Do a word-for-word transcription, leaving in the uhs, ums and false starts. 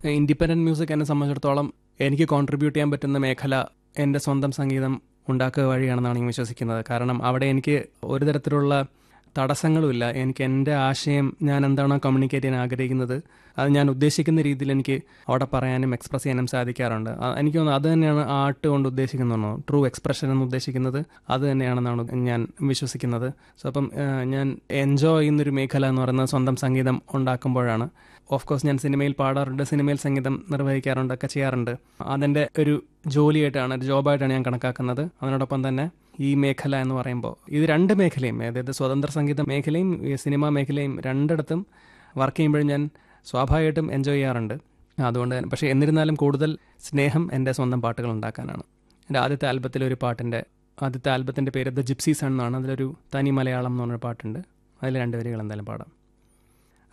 Independent music എന്നെ സംബന്ധിച്ചിടത്തോളം എനിക്ക് കോൺട്രിബ്യൂട്ട് ചെയ്യാൻ പറ്റുന്ന മേഖല എൻ്റെ സ്വന്തം സംഗീതം ഉണ്ടാക്കുക വഴിയാണെന്നാണ് ഞാൻ വിശ്വസിക്കുന്നത്. കാരണം അവിടെ എനിക്ക് ഒരു തരത്തിലുള്ള തടസ്സങ്ങളുമില്ല. എനിക്ക് എൻ്റെ ആശയം ഞാൻ എന്താണോ കമ്മ്യൂണിക്കേറ്റ് ചെയ്യാൻ ആഗ്രഹിക്കുന്നത് അത് ഞാൻ ഉദ്ദേശിക്കുന്ന രീതിയിൽ എനിക്ക് അവിടെ പറയാനും എക്സ്പ്രസ് ചെയ്യാനും സാധിക്കാറുണ്ട്. എനിക്ക് തോന്നുന്നു അത് തന്നെയാണ് ആർട്ട് കൊണ്ട് ഉദ്ദേശിക്കുന്നു. ട്രൂ എക്സ്പ്രഷൻ എന്ന് ഉദ്ദേശിക്കുന്നത് അത് തന്നെയാണെന്നാണ് ഞാൻ വിശ്വസിക്കുന്നത്. സോ അപ്പം ഞാൻ എൻജോയ് ചെയ്യുന്നൊരു മേഖല എന്ന് പറയുന്നത് സ്വന്തം സംഗീതം ഉണ്ടാക്കുമ്പോഴാണ്. ഓഫ് കോഴ്സ് ഞാൻ സിനിമയിൽ പാടാറുണ്ട്, സിനിമയിൽ സംഗീതം നിർവഹിക്കാറുണ്ട്, ഒക്കെ ചെയ്യാറുണ്ട്. അതെൻ്റെ ഒരു ജോലിയായിട്ടാണ്, ഒരു ജോബായിട്ടാണ് ഞാൻ കണക്കാക്കുന്നത്. അതിനോടൊപ്പം തന്നെ ഈ മേഖല എന്ന് പറയുമ്പോൾ ഇത് രണ്ട് മേഖലയും, അതായത് സ്വതന്ത്ര സംഗീത മേഖലയും സിനിമാ മേഖലയും രണ്ടിടത്തും വർക്ക് ചെയ്യുമ്പോഴും ഞാൻ സ്വാഭാവികമായിട്ടും എൻജോയ് ചെയ്യാറുണ്ട്. അതുകൊണ്ട് പക്ഷേ എന്നിരുന്നാലും കൂടുതൽ സ്നേഹം എൻ്റെ സ്വന്തം പാട്ടുകൾ ഉണ്ടാക്കാനാണ്. എൻ്റെ ആദ്യത്തെ ആൽബത്തിലെ ഒരു പാട്ടിൻ്റെ ആദ്യത്തെ ആൽബത്തിൻ്റെ പേര് ദ ജിപ്സി സൺ എന്നാണ്. അതിലൊരു തനി മലയാളം എന്ന് പറഞ്ഞൊരു പാട്ടുണ്ട്. അതിൽ രണ്ട് വരികൾ എന്തായാലും പാടാം.